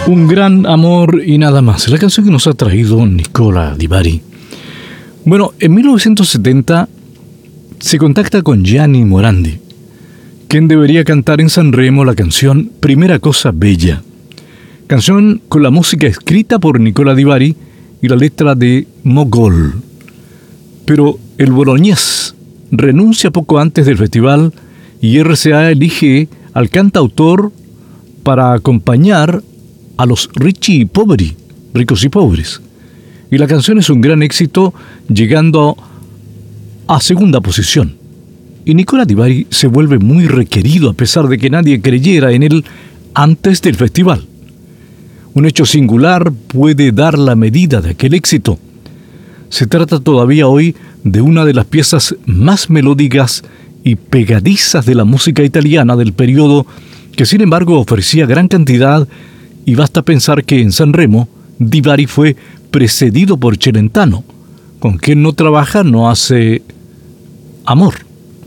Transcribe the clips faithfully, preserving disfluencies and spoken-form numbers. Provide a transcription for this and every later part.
Un gran amor y nada más. La canción que nos ha traído Nicola Di Bari. Bueno, en mil novecientos setenta se contacta con Gianni Morandi, quien debería cantar en Sanremo la canción Primera Cosa Bella. Canción con la música escrita por Nicola Di Bari y la letra de Mogol. Pero el boloñés renuncia poco antes del festival y R C A elige al cantautor para acompañar a los Ricci y Poveri, ricos y pobres. Y la canción es un gran éxito, llegando a segunda posición. Y Nicola Di Bari se vuelve muy requerido a pesar de que nadie creyera en él antes del festival. Un hecho singular puede dar la medida de aquel éxito. Se trata todavía hoy de una de las piezas más melódicas y pegadizas de la música italiana del periodo, que sin embargo ofrecía gran cantidad, y basta pensar que en Sanremo Di Bari fue precedido por Celentano, con quien no trabaja no hace amor.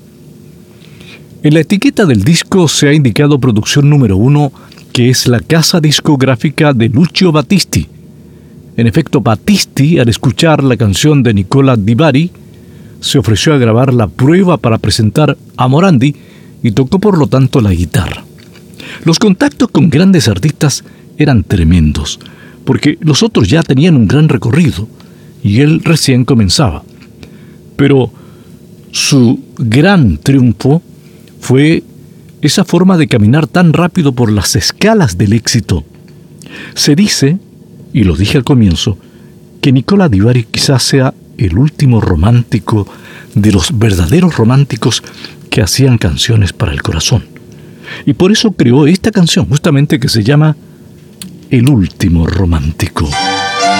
En la etiqueta del disco se ha indicado producción número uno, que es la casa discográfica de Lucio Battisti. En efecto, Battisti, al escuchar la canción de Nicola Di Bari, se ofreció a grabar la prueba para presentar a Morandi y tocó por lo tanto la guitarra. Los contactos con grandes artistas eran tremendos, porque los otros ya tenían un gran recorrido y él recién comenzaba. Pero su gran triunfo fue esa forma de caminar tan rápido por las escalas del éxito. Se dice, y lo dije al comienzo, que Nicola Di Bari quizás sea el último romántico de los verdaderos románticos que hacían canciones para el corazón. Y por eso creó esta canción, justamente, que se llama El último romántico.